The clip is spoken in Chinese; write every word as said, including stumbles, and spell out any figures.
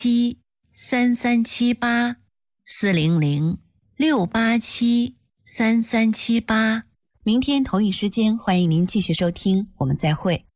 七三三七八四零零六八七三三七八。 明天同一时间，欢迎您继续收听，我们再会。